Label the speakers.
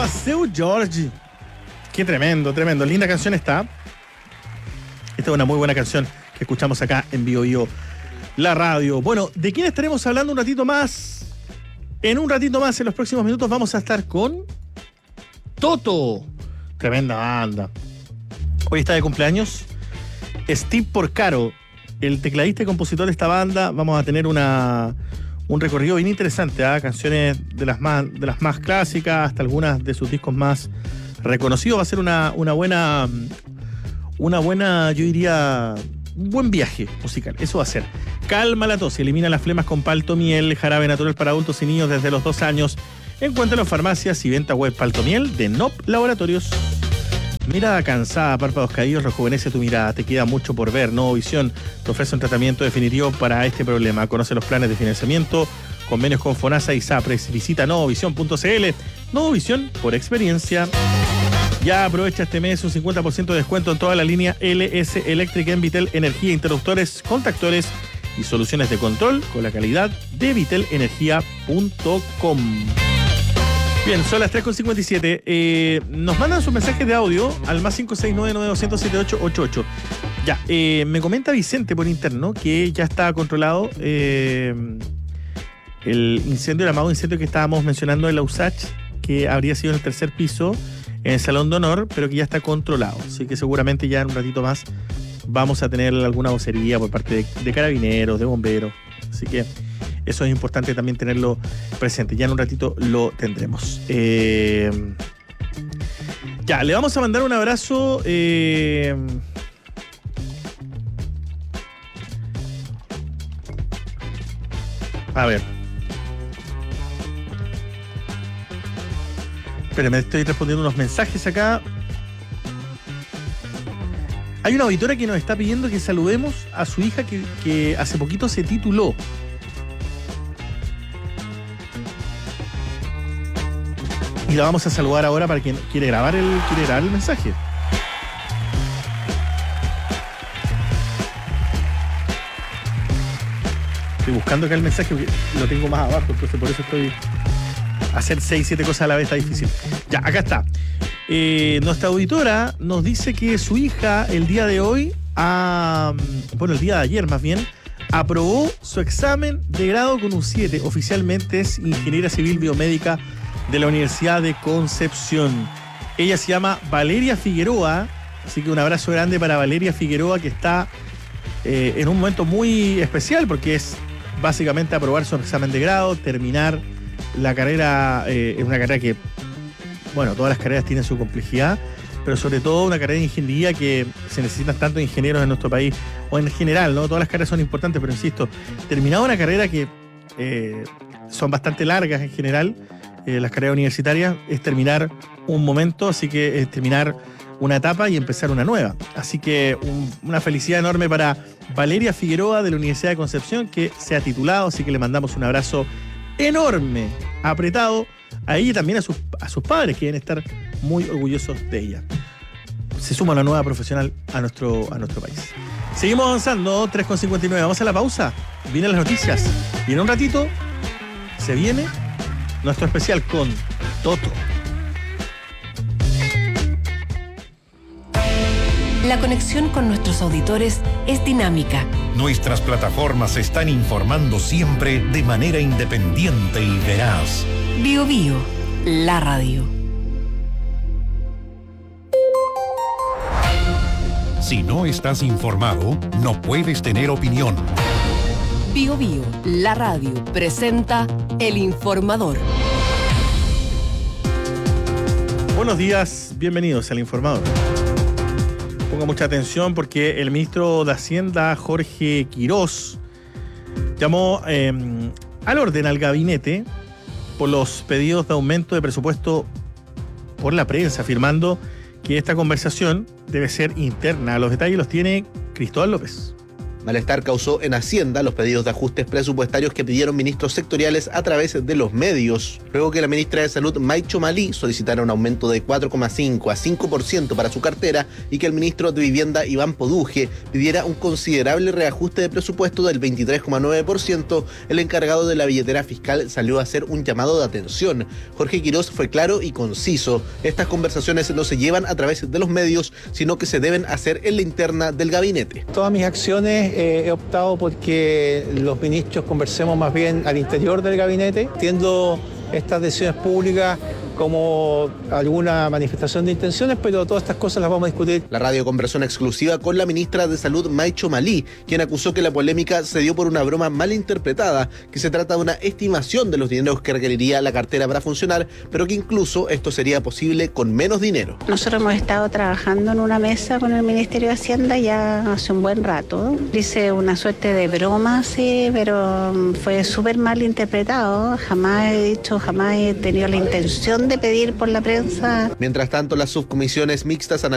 Speaker 1: Seu Jorge. Qué tremendo, tremendo. Linda canción está. Esta es una muy buena canción que escuchamos acá en Bio Bio, la radio. Bueno, ¿de quién estaremos hablando un ratito más? En un ratito más, en los próximos minutos, vamos a estar con Toto. Tremenda banda. Hoy está de cumpleaños Steve Porcaro, el tecladista y compositor de esta banda. Vamos a tener un recorrido bien interesante, ¿eh? Canciones de las más clásicas hasta algunas de sus discos más reconocidos. Va a ser una buena, yo diría, un buen viaje musical. Eso va a ser. Calma la tos y elimina las flemas con Paltomiel, jarabe natural para adultos y niños desde los 2 años. Encuéntralo en farmacias y venta web. Paltomiel de NOP Laboratorios. Mirada cansada, párpados caídos, rejuvenece tu mirada. Te queda mucho por ver. Nuevo Visión te ofrece un tratamiento definitivo para este problema. Conoce los planes de financiamiento, convenios con FONASA y SAPRES. Visita novovision.cl. Nuevo Visión por experiencia. Ya aprovecha este mes un 50% de descuento en toda la línea LS Electric en Vitel Energía, interruptores, contactores y soluciones de control con la calidad de vitelenergia.com. Bien, son las 3:57. Nos mandan sus mensajes de audio al más 569-9200-7888. Ya, me comenta Vicente por interno que ya está controlado el incendio, el amado incendio que estábamos mencionando en la USACH, que habría sido en el 3er piso, en el Salón de Honor, pero que ya está controlado. Así que seguramente ya en un ratito más vamos a tener alguna vocería por parte de carabineros, de bomberos. Así que eso es importante también tenerlo presente. Ya en un ratito lo tendremos. Ya, le vamos a mandar un abrazo. A ver. Espérenme, estoy respondiendo unos mensajes acá. Hay una auditora que nos está pidiendo que saludemos a su hija que hace poquito se tituló. Y la vamos a saludar ahora para quien quiere grabar el mensaje. Estoy buscando acá el mensaje porque lo tengo más abajo, entonces por eso estoy... Hacer 6, 7 cosas a la vez está difícil. Ya, acá está. Nuestra auditora nos dice que su hija el día de hoy, el día de ayer más bien, aprobó su examen de grado con un 7. Oficialmente es ingeniera civil biomédica de la Universidad de Concepción. Ella se llama Valeria Figueroa, así que un abrazo grande para Valeria Figueroa, que está en un momento muy especial porque es básicamente aprobar su examen de grado, terminar la carrera. Es una carrera que, bueno, todas las carreras tienen su complejidad, pero sobre todo una carrera de ingeniería que se necesitan tantos ingenieros en nuestro país, o en general, ¿no? Todas las carreras son importantes, pero insisto, terminada una carrera que son bastante largas en general, las carreras universitarias, es terminar un momento, así que es terminar una etapa y empezar una nueva. Así que una felicidad enorme para Valeria Figueroa de la Universidad de Concepción, que se ha titulado, así que le mandamos un abrazo enorme, apretado, a ella y también a sus padres, que deben estar muy orgullosos de ella. Se suma una nueva profesional a nuestro país. Seguimos avanzando, 3:59. Vamos a la pausa. Vienen las noticias. Y en un ratito se viene nuestro especial con Toto.
Speaker 2: La conexión con nuestros auditores es dinámica.
Speaker 3: Nuestras plataformas se están informando siempre de manera independiente y veraz.
Speaker 2: Bio Bio, la radio.
Speaker 3: Si no estás informado, no puedes tener opinión.
Speaker 2: Bio Bio, la radio, presenta El Informador.
Speaker 1: Buenos días, bienvenidos al Informador. Ponga mucha atención porque el ministro de Hacienda, Jorge Quirós, llamó al orden al gabinete por los pedidos de aumento de presupuesto por la prensa, afirmando que esta conversación debe ser interna. Los detalles los tiene Cristóbal López.
Speaker 4: Malestar causó en Hacienda los pedidos de ajustes presupuestarios que pidieron ministros sectoriales a través de los medios, luego que la ministra de Salud, Maicho Malí, solicitara un aumento de 4,5 a 5% para su cartera y que el ministro de Vivienda, Iván Poduje, pidiera un considerable reajuste de presupuesto del 23,9%, el encargado de la billetera fiscal salió a hacer un llamado de atención. Jorge Quirós fue claro y conciso. Estas conversaciones no se llevan a través de los medios, sino que se deben hacer en la interna del gabinete.
Speaker 5: Todas mis acciones he optado porque los ministros conversemos más bien al interior del gabinete. Entiendo estas decisiones públicas como alguna manifestación de intenciones, pero todas estas cosas las vamos a discutir.
Speaker 4: La radio conversó en exclusiva con la ministra de Salud, Maicho Malí, quien acusó que la polémica se dio por una broma mal interpretada, que se trata de una estimación de los dineros que requeriría la cartera para funcionar, pero que incluso esto sería posible con menos dinero.
Speaker 6: Nosotros hemos estado trabajando en una mesa con el Ministerio de Hacienda ya hace un buen rato. Dice una suerte de broma, sí, pero fue súper mal interpretado. Jamás he tenido la intención de pedir por la prensa.
Speaker 4: Mientras tanto, las subcomisiones mixtas